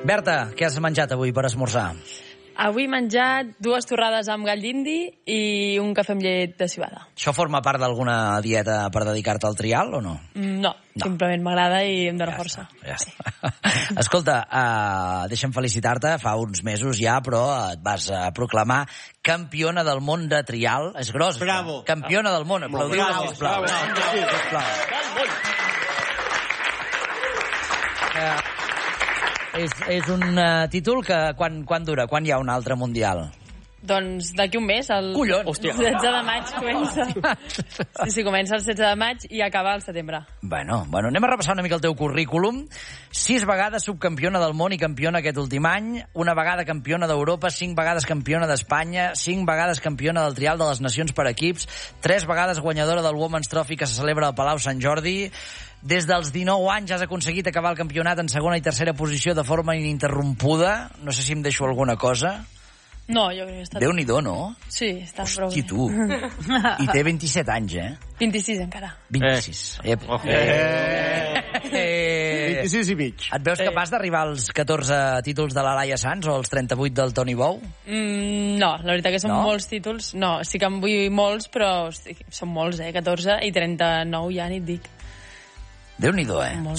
Berta, què has menjat avui per esmorzar? Avui he menjat 2 torrades amb gall d'indi i un cafè amb llet de civada. Això forma part d'alguna dieta per dedicar-te al trial o no? No, simplement m'agrada i em dóna força. Ja està. Escolta, deixa'm felicitar-te, fa uns mesos ja, però et vas proclamar campiona del món de trial. És gros. Bravo. Campiona del món. Aplaudiu-la, sisplau. És un títol que quan dura? Quan hi ha un altre mundial? Doncs d'aquí un mes, el Collons! 16 de maig comença. Sí, comença el 16 de maig i acaba al setembre. Bueno, anem a repassar una mica el teu currículum. 6 vegades subcampiona del món i campiona aquest últim any, 1 vegada campiona d'Europa, 5 vegades campiona d'Espanya, 5 vegades campiona del trial de les nacions per equips, 3 vegades guanyadora del Women's Trophy que se celebra al Palau Sant Jordi. Des dels 19 anys has aconseguit acabar el campionat en segona i tercera posició de forma ininterrompuda. No sé si em deixo alguna cosa. No, jo crec que està... Déu-n'hi-do, no? Sí, està prou Hosti, bé. tu. I té 27 anys, 26 encara. 26. 26 i mig. Et veus capaç d'arribar als 14 títols de la Laia Sanz o als 38 del Toni Bou? No, la veritat que són molts títols. No, sí que en vull molts, però hosti, són molts, 14 i 39 ja ni et dic. Déu-n'hi-do, Molt.